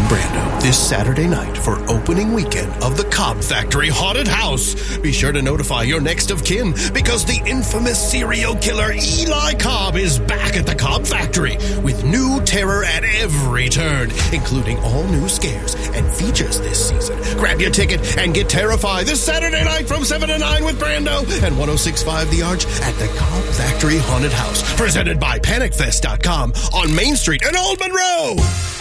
Brando this Saturday night for opening weekend of the Cobb Factory Haunted House. Be sure to notify your next of kin because the infamous serial killer Eli Cobb is back at the Cobb Factory with new terror at every turn, including all new scares and features this season. Grab your ticket and get terrified this Saturday night from 7 to 9 with Brando and 106.5 The Arch at the Cobb Factory Haunted House. Presented by PanicFest.com on Main Street in Old Monroe.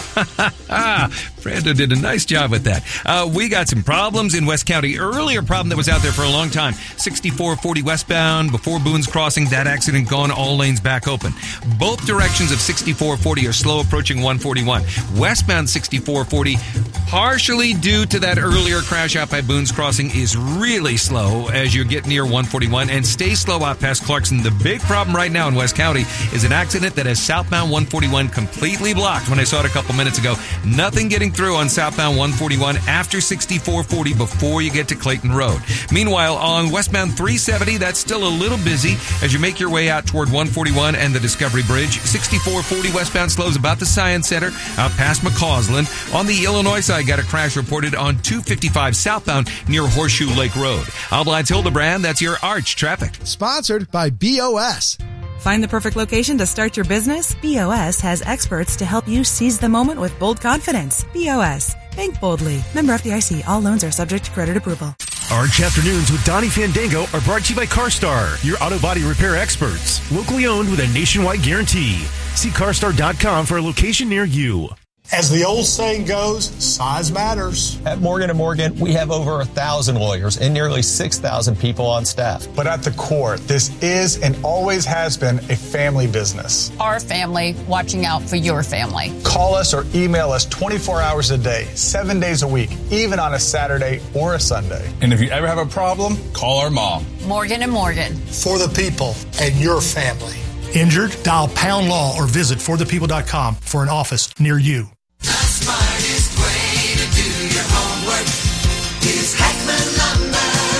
Brando did a nice job with that. We got some problems in West County. Earlier problem that was out there for a long time. 6440 westbound before Boone's Crossing. That accident gone. All lanes back open. Both directions of 6440 are slow approaching 141. Westbound 6440, partially due to that earlier crash out by Boone's Crossing, is really slow as you get near 141 and stay slow out past Clarkson. The big problem right now in West County is an accident that has southbound 141 completely blocked. When I saw it a couple minutes ago, nothing getting through on southbound 141 after 6440 before you get to Clayton Road. Meanwhile, on westbound 370, that's still a little busy as you make your way out toward 141 and the Discovery Bridge. 6440 westbound slows about the Science Center out past McCausland. On the Illinois side, got a crash reported on 255 southbound near Horseshoe Lake Road. Alblights Hildebrand, that's your Arch traffic. Sponsored by BOS. Find the perfect location to start your business? BOS has experts to help you seize the moment with bold confidence. BOS. Bank boldly. Member FDIC. All loans are subject to credit approval. Arch Afternoons with Donnie Fandango are brought to you by CarStar, your auto body repair experts. Locally owned with a nationwide guarantee. See carstar.com for a location near you. As the old saying goes, size matters. At Morgan & Morgan, we have over 1,000 lawyers and nearly 6,000 people on staff. But at the core, this is and always has been a family business. Our family watching out for your family. Call us or email us 24 hours a day, 7 days a week, even on a Saturday or a Sunday. And if you ever have a problem, call our mom. Morgan & Morgan. For the people and your family. Injured? Dial pound law or visit forthepeople.com for an office near you. The smartest way to do your homework is Hackman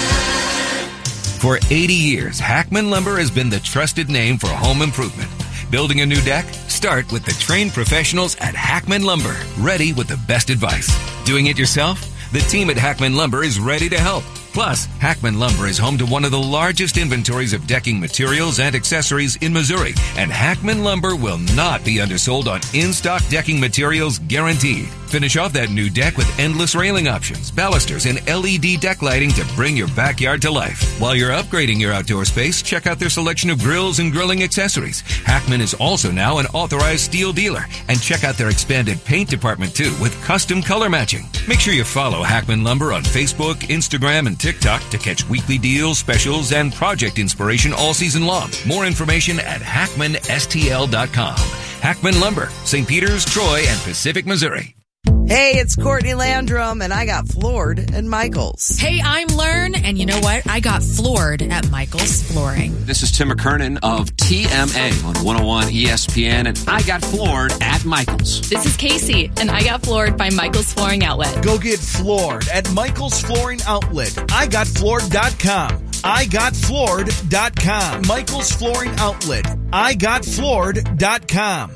Lumber. For 80 years, Hackman Lumber has been the trusted name for home improvement. Building a new deck? Start with the trained professionals at Hackman Lumber, ready with the best advice. Doing it yourself? The team at Hackman Lumber is ready to help. Plus, Hackman Lumber is home to one of the largest inventories of decking materials and accessories in Missouri, and Hackman Lumber will not be undersold on in-stock decking materials guaranteed. Finish off that new deck with endless railing options, balusters, and LED deck lighting to bring your backyard to life. While you're upgrading your outdoor space, check out their selection of grills and grilling accessories. Hackman is also now an authorized steel dealer, and check out their expanded paint department too with custom color matching. Make sure you follow Hackman Lumber on Facebook, Instagram, and TikTok to catch weekly deals, specials, and project inspiration all season long. More information at hackmanstl.com. Hackman Lumber, St. Peters, Troy, and Pacific, Missouri. Hey, it's Courtney Landrum, and I got floored at Michael's. Hey, I'm Learn, and you know what? I got floored at Michael's Flooring. This is Tim McKernan of TMA on 101 ESPN, and I got floored at Michael's. This is Casey, and I got floored by Michael's Flooring Outlet. Go get floored at Michael's Flooring Outlet. IGotFloored.com. IGotFloored.com. Michael's Flooring Outlet. IGotFloored.com.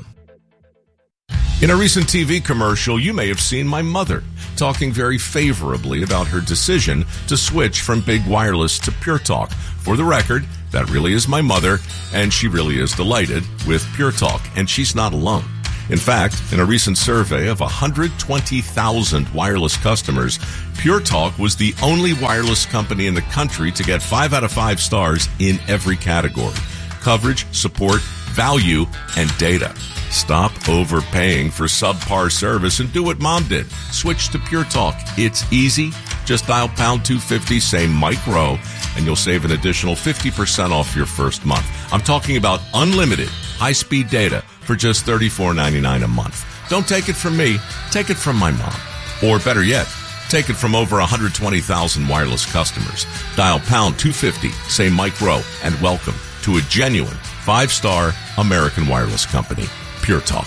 In a recent TV commercial, you may have seen my mother talking very favorably about her decision to switch from Big Wireless to Pure Talk. For the record, that really is my mother, and she really is delighted with Pure Talk, and she's not alone. In fact, in a recent survey of 120,000 wireless customers, Pure Talk was the only wireless company in the country to get 5 out of 5 stars in every category: coverage, support, value, and data. Stop overpaying for subpar service and do what Mom did. Switch to Pure Talk. It's easy. Just dial pound 250, say Mike Rowe, and you'll save an additional 50% off your first month. I'm talking about unlimited high-speed data for just $34.99 a month. Don't take it from me. Take it from my mom. Or better yet, take it from over 120,000 wireless customers. Dial pound 250, say Mike Rowe, and welcome to a genuine 5-star American wireless company. Pure Talk.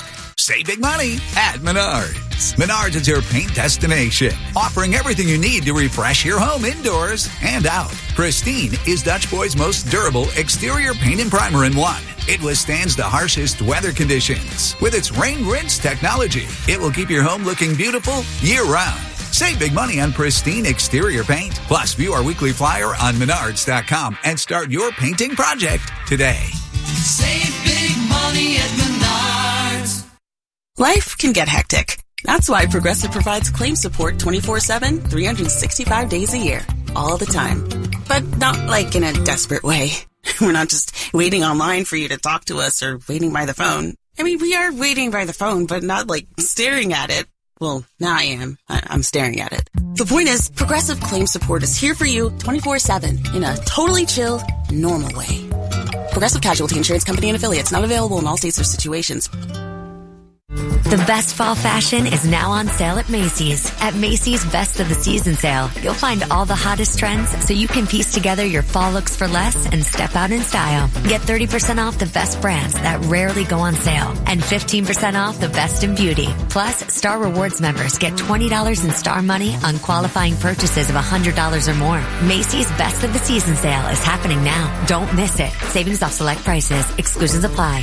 Save big money at Menards. Menards is your paint destination, offering everything you need to refresh your home indoors and out. Pristine is Dutch Boy's most durable exterior paint and primer in one. It withstands the harshest weather conditions. With its rain rinse technology, it will keep your home looking beautiful year-round. Save big money on Pristine exterior paint. Plus, view our weekly flyer on Menards.com and start your painting project today. Save big money at Menards. Life can get hectic. That's why Progressive provides claim support 24/7, 365 days a year, all the time. But not like in a desperate way. We're not just waiting online for you to talk to us or waiting by the phone. I mean, we are waiting by the phone, but not like staring at it. Well, now I am. I'm staring at it. The point is, Progressive Claim Support is here for you 24/7 in a totally chill, normal way. Progressive Casualty Insurance Company and Affiliates, not available in all states or situations. The best fall fashion is now on sale at Macy's. At Macy's Best of the Season sale, you'll find all the hottest trends so you can piece together your fall looks for less and step out in style. Get 30% off the best brands that rarely go on sale and 15% off the best in beauty. Plus, Star Rewards members get $20 in Star Money on qualifying purchases of $100 or more. Macy's Best of the Season sale is happening now. Don't miss it. Savings off select prices. Exclusions apply.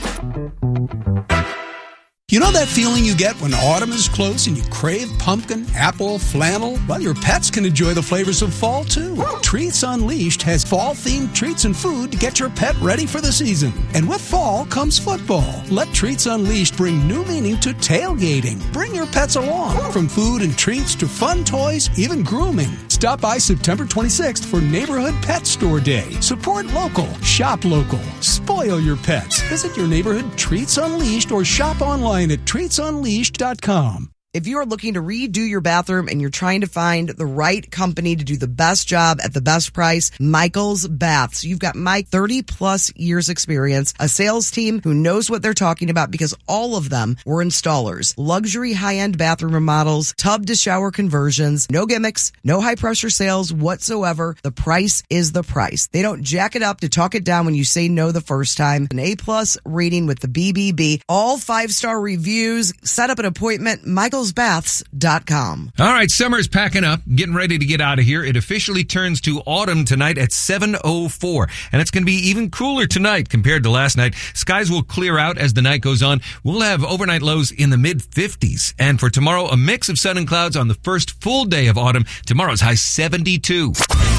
You know that feeling you get when autumn is close and you crave pumpkin, apple, flannel? Well, your pets can enjoy the flavors of fall, too. Treats Unleashed has fall-themed treats and food to get your pet ready for the season. And with fall comes football. Let Treats Unleashed bring new meaning to tailgating. Bring your pets along. From food and treats to fun toys, even grooming. Stop by September 26th for Neighborhood Pet Store Day. Support local. Shop local. Spoil your pets. Visit your neighborhood Treats Unleashed or shop online at treatsunleashed.com. If you are looking to redo your bathroom and you're trying to find the right company to do the best job at the best price, Michael's Baths. You've got Mike, 30 plus years experience, a sales team who knows what they're talking about because all of them were installers. Luxury high-end bathroom remodels, tub to shower conversions, no gimmicks, no high pressure sales whatsoever. The price is the price. They don't jack it up to talk it down when you say no the first time. An A+ rating with the BBB, all 5-star reviews. Set up an appointment, michaelsbaths.com. All right, summer's packing up, getting ready to get out of here. It officially turns to autumn tonight at 7:04, and it's going to be even cooler tonight compared to last night. Skies will clear out as the night goes on. We'll have overnight lows in the mid-50s, and for tomorrow, a mix of sun and clouds on the first full day of autumn. Tomorrow's high 72.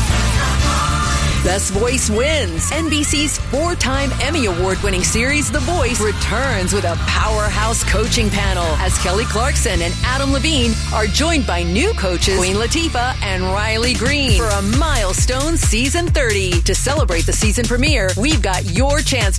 Best Voice wins. NBC's 4-time Emmy Award-winning series, The Voice, returns with a powerhouse coaching panel as Kelly Clarkson and Adam Levine are joined by new coaches Queen Latifah and Riley Green for a milestone season 30. To celebrate the season premiere, we've got your chance